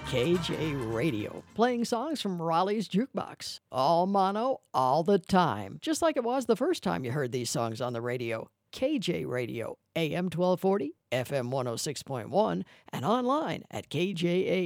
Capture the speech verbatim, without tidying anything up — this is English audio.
K J Radio, playing songs from Raleigh's Jukebox. All mono, all the time. Just like it was the first time you heard these songs on the radio. K J Radio, A M twelve forty, F M one oh six point one, and online at K J A